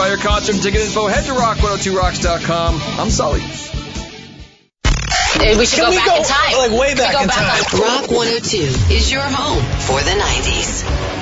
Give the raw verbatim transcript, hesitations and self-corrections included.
Fire concert and ticket info, head to rock one oh two rocks dot com. I'm Sully. We should Can go we back go, in time. like, way back go in back time? On- Rock one oh two is your home for the nineties.